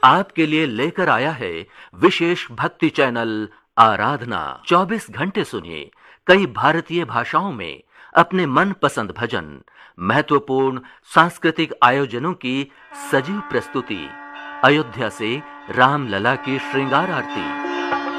आपके लिए लेकर आया है विशेष भक्ति चैनल आराधना। 24 घंटे सुनिए कई भारतीय भाषाओं में अपने मनपसंद भजन, महत्वपूर्ण सांस्कृतिक आयोजनों की सजीव प्रस्तुति, अयोध्या से रामलला की श्रृंगार आरती,